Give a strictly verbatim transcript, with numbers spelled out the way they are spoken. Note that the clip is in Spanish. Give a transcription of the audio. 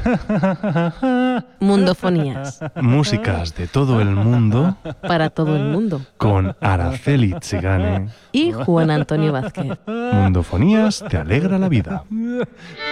Mundofonías. Músicas de todo el mundo. Para todo el mundo. Con Araceli Tzigane. Y Juan Antonio Vázquez. Mundofonías te alegra la vida.